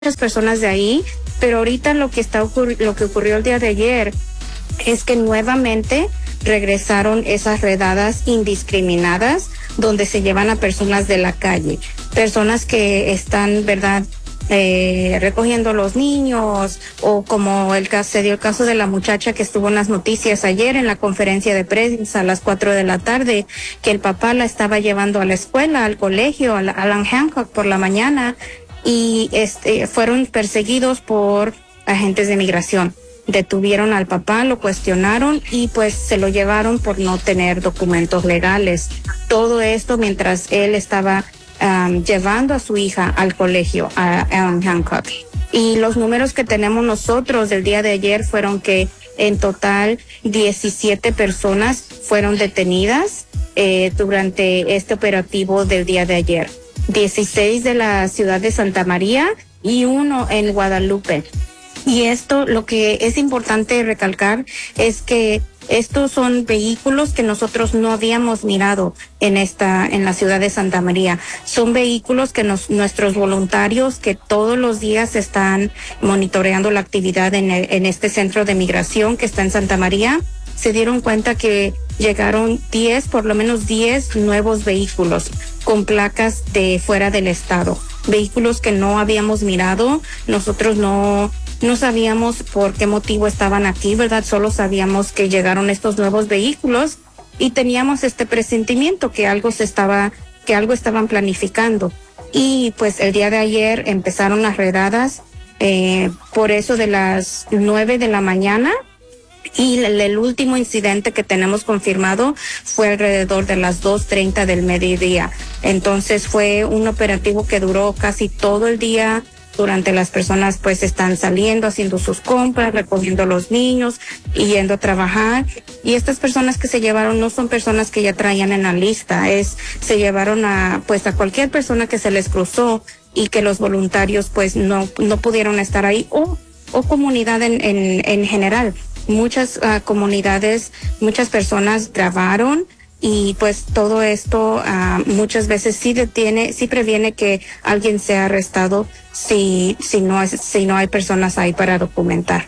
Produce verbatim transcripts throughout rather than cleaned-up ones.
muchas personas de ahí, pero ahorita lo que está ocurri- lo que ocurrió el día de ayer es que nuevamente regresaron esas redadas indiscriminadas donde se llevan a personas de la calle, personas que están, ¿verdad?, eh, recogiendo los niños, o como el caso, se dio el caso de la muchacha que estuvo en las noticias ayer en la conferencia de prensa a las cuatro de la tarde, que el papá la estaba llevando a la escuela, al colegio, a la Alan Hancock por la mañana, y este fueron perseguidos por agentes de migración. Detuvieron al papá, lo cuestionaron y pues se lo llevaron por no tener documentos legales. Todo esto mientras él estaba um, llevando a su hija al colegio, a Alan Hancock. Y los números que tenemos nosotros del día de ayer fueron que en total diecisiete personas fueron detenidas eh, durante este operativo del día de ayer. dieciséis de la ciudad de Santa María y uno en Guadalupe. Y esto, lo que es importante recalcar es que estos son vehículos que nosotros no habíamos mirado en esta, en la ciudad de Santa María. Son vehículos que nos, nuestros voluntarios que todos los días están monitoreando la actividad en, el, en este centro de migración que está en Santa María, se dieron cuenta que llegaron diez, por lo menos diez nuevos vehículos con placas de fuera del estado. Vehículos que no habíamos mirado, nosotros no, no sabíamos por qué motivo estaban aquí, ¿verdad? Solo sabíamos que llegaron estos nuevos vehículos y teníamos este presentimiento que algo se estaba, que algo estaban planificando. Y pues el día de ayer empezaron las redadas, eh, por eso de las nueve de la mañana. Y el, el último incidente que tenemos confirmado fue alrededor de las dos treinta del mediodía. Entonces fue un operativo que duró casi todo el día. Durante las personas pues están saliendo, haciendo sus compras, recogiendo los niños y yendo a trabajar. Y estas personas que se llevaron no son personas que ya traían en la lista, es, se llevaron a, pues a cualquier persona que se les cruzó y que los voluntarios pues no, no pudieron estar ahí, o, o comunidad en, en, en general. Muchas uh, comunidades, muchas personas grabaron y pues todo esto uh, muchas veces sí detiene, sí previene que alguien sea arrestado si, si no es, si no hay personas ahí para documentar.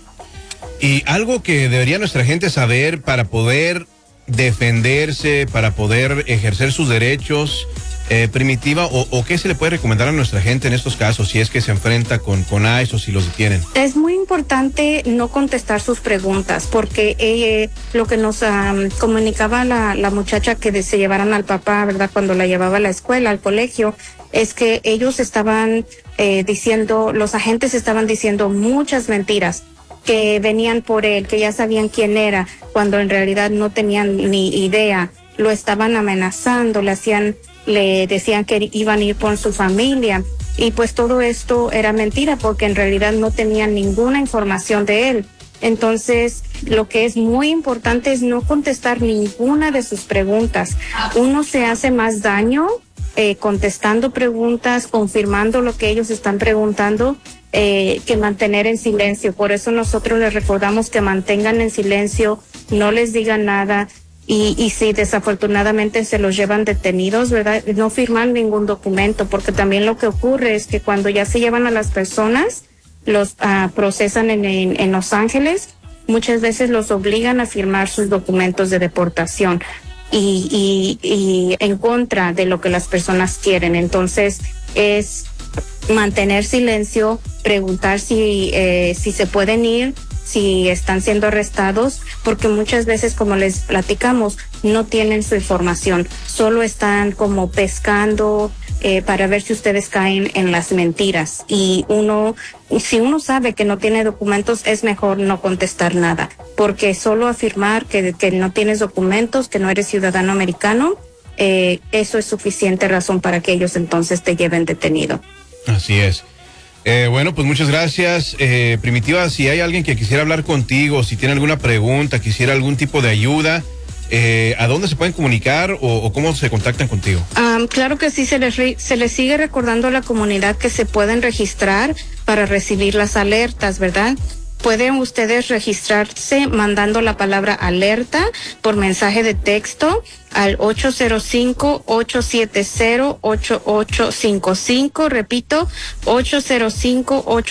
Y algo que debería nuestra gente saber para poder defenderse, para poder ejercer sus derechos, eh, Primitiva, o, o qué se le puede recomendar a nuestra gente en estos casos si es que se enfrenta con, con ICE o si los detienen. Es muy importante no contestar sus preguntas, porque eh, lo que nos um, comunicaba la, la muchacha que de, se llevaran al papá, ¿verdad?, cuando la llevaba a la escuela, al colegio, es que ellos estaban eh, diciendo, los agentes estaban diciendo muchas mentiras, que venían por él, que ya sabían quién era, cuando en realidad no tenían ni idea. Lo estaban amenazando, le hacían, le decían que iban a ir por su familia, y pues todo esto era mentira porque en realidad no tenían ninguna información de él. Entonces, lo que es muy importante es no contestar ninguna de sus preguntas. Uno se hace más daño eh, contestando preguntas, confirmando lo que ellos están preguntando, eh, que mantener en silencio. Por eso nosotros les recordamos que mantengan en silencio, no les digan nada. Y, y si desafortunadamente se los llevan detenidos, ¿verdad?, no firman ningún documento, porque también lo que ocurre es que cuando ya se llevan a las personas, los uh, procesan en, en, en Los Ángeles, muchas veces los obligan a firmar sus documentos de deportación y, y, y en contra de lo que las personas quieren. Entonces es mantener silencio, preguntar si, eh, si se pueden ir, si están siendo arrestados, porque muchas veces, como les platicamos, no tienen su información, solo están como pescando eh, para ver si ustedes caen en las mentiras. Y uno, si uno sabe que no tiene documentos, es mejor no contestar nada, porque solo afirmar que, que no tienes documentos, que no eres ciudadano americano, eh, eso es suficiente razón para que ellos entonces te lleven detenido. Así es. Eh, bueno, pues muchas gracias, eh, Primitiva. Si hay alguien que quisiera hablar contigo, si tiene alguna pregunta, quisiera algún tipo de ayuda, eh, ¿a dónde se pueden comunicar o, o cómo se contactan contigo? Um, claro que sí, se les, re, se les sigue recordando a la comunidad que se pueden registrar para recibir las alertas, ¿verdad? pueden ustedes registrarse mandando la palabra alerta por mensaje de texto al ocho cero cinco, ocho siete cero, ocho ocho cinco cinco. Repito, ocho cero cinco, ocho